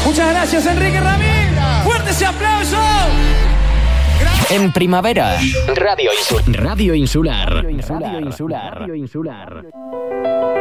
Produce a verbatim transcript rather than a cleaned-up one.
Muchas gracias, Enrique Ramírez. ¡Fuerte ese aplauso! En primavera, Radio Insular. Radio Insular. Radio Insular. Radio Insular. Radio Insular.